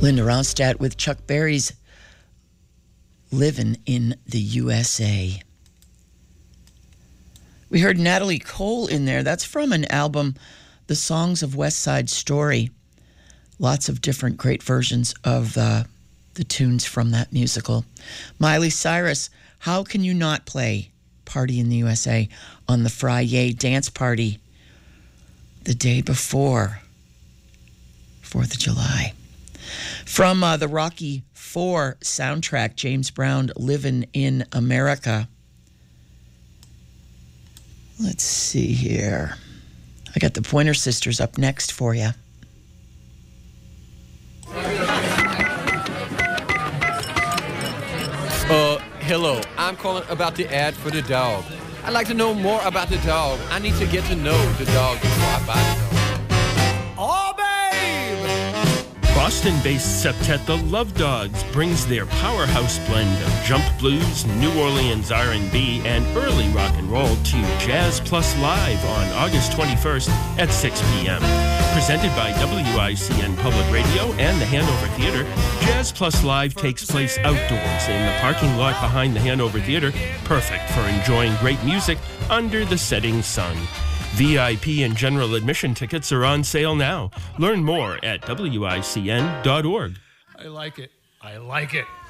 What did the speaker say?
Linda Ronstadt with Chuck Berry's Livin' in the USA. We heard Natalie Cole in there. That's from an album, The Songs of West Side Story. Lots of different great versions of the tunes from that musical. Miley Cyrus, how can you not play Party in the USA on the Friday dance party the day before 4th of July? From the Rocky IV soundtrack, James Brown, Livin' in America. Let's see here. I got the Pointer Sisters up next for you. Hello. I'm calling about the ad for the dog. I'd like to know more about the dog. I need to get to know the dog before I buy the dog. Oh, babe! Boston-based septet The Love Dogs brings their powerhouse blend of jump blues, New Orleans R&B, and early rock and roll to Jazz Plus Live on August 21st at 6 p.m. Presented by WICN Public Radio and the Hanover Theatre, Jazz Plus Live takes place outdoors in the parking lot behind the Hanover Theatre, perfect for enjoying great music under the setting sun. VIP and general admission tickets are on sale now. Learn more at WICN.org. I like it. I like it.